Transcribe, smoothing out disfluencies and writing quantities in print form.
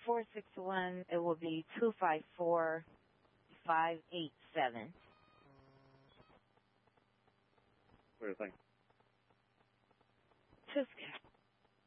461, it will be 254587. Weird thing. Just